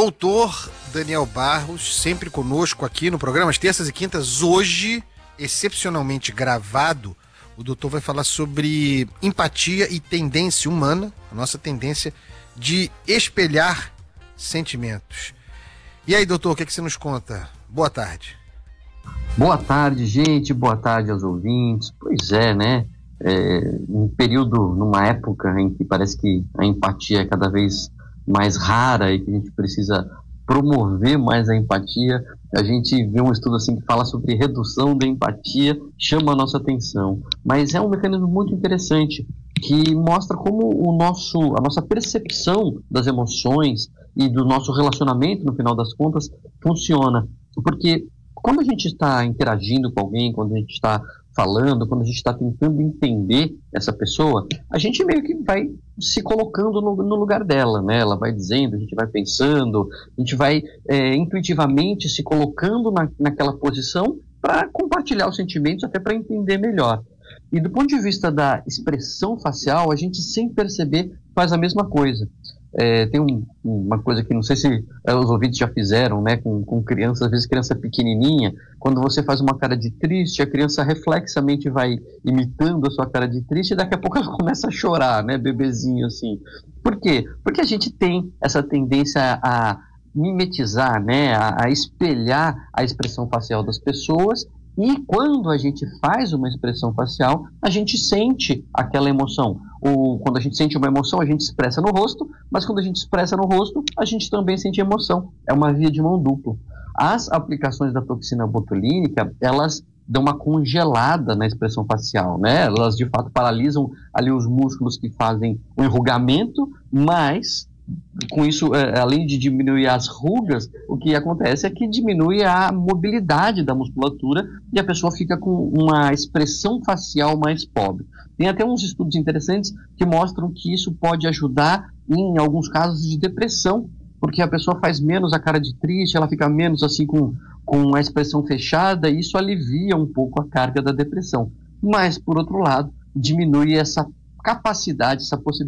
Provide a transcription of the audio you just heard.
Doutor Daniel Barros, sempre conosco aqui no programa, às terças e quintas. Hoje, excepcionalmente gravado, o doutor vai falar sobre empatia e tendência humana, a nossa tendência de espelhar sentimentos. E aí, doutor, o que você nos conta? Boa tarde. Boa tarde, gente. Boa tarde aos ouvintes. Pois é, né? Numa época em que parece que a empatia é cada vez mais rara e que a gente precisa promover mais a empatia, a gente vê um estudo assim que fala sobre redução da empatia, chama a nossa atenção. Mas é um mecanismo muito interessante que mostra como a nossa percepção das emoções e do nosso relacionamento, no final das contas, funciona. Porque quando a gente está interagindo com alguém, quando a gente está falando, quando a gente está tentando entender essa pessoa, a gente meio que vai se colocando no lugar dela, né? Ela vai dizendo, a gente vai pensando, a gente vai intuitivamente se colocando naquela posição para compartilhar os sentimentos, até para entender melhor. E do ponto de vista da expressão facial, a gente, sem perceber, faz a mesma coisa. Tem uma coisa que não sei se os ouvintes já fizeram, né, com crianças, às vezes criança pequenininha, quando você faz uma cara de triste, a criança reflexamente vai imitando a sua cara de triste e daqui a pouco ela começa a chorar, né, bebezinho assim. Por quê? Porque a gente tem essa tendência a mimetizar, né, a espelhar a expressão facial das pessoas. E quando a gente faz uma expressão facial, a gente sente aquela emoção. Ou quando a gente sente uma emoção, a gente expressa no rosto, mas quando a gente expressa no rosto, a gente também sente emoção. É uma via de mão dupla. As aplicações da toxina botulínica, elas dão uma congelada na expressão facial, né? Elas, de fato, paralisam ali os músculos que fazem o enrugamento, mas com isso, além de diminuir as rugas, o que acontece é que diminui a mobilidade da musculatura e a pessoa fica com uma expressão facial mais pobre. Tem até uns estudos interessantes que mostram que isso pode ajudar em alguns casos de depressão, porque a pessoa faz menos a cara de triste, ela fica menos assim com a expressão fechada e isso alivia um pouco a carga da depressão. Mas, por outro lado, diminui essa capacidade, essa possibilidade